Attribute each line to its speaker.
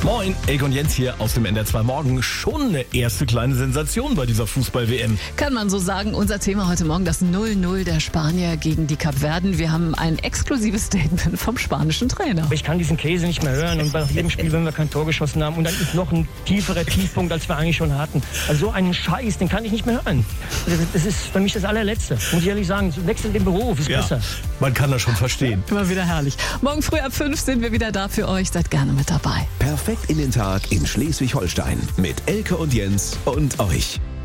Speaker 1: Moin, Elke und Jens hier aus dem NDR2 Morgen. Schon eine erste kleine Sensation bei dieser Fußball-WM.
Speaker 2: Kann man so sagen. Unser Thema heute Morgen, das 0-0 der Spanier gegen die Kapverden. Wir haben ein exklusives Statement vom spanischen Trainer.
Speaker 3: Ich kann diesen Käse nicht mehr hören und bei jedem Spiel, wenn wir kein Tor geschossen haben und dann ist noch ein tieferer Tiefpunkt, als wir eigentlich schon hatten. Also so einen Scheiß, den kann ich nicht mehr hören. Das ist für mich das allerletzte. Muss ich ehrlich sagen, wechsel den Beruf, ist besser.
Speaker 1: Man kann das schon verstehen.
Speaker 2: Immer wieder herrlich. Morgen früh ab 5 sind wir wieder da für euch. Seid gerne mit dabei.
Speaker 4: Perfekt in den Tag in Schleswig-Holstein mit Elke und Jens und euch.